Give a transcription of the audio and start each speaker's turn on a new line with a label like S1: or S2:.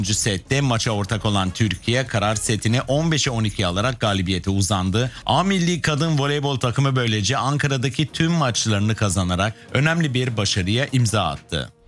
S1: sette maça ortak olan Türkiye karar setini 15'e 12 alarak galibiyete uzandı. A Milli Kadın Voleybol takımı böylece Ankara'daki tüm maçlarını kazanarak önemli bir başarıya imza attı.